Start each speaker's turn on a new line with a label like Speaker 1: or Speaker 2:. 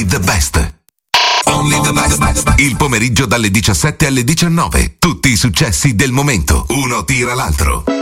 Speaker 1: the best. Only the best. Il pomeriggio dalle 17 alle 19. Tutti i successi del momento. Uno tira l'altro.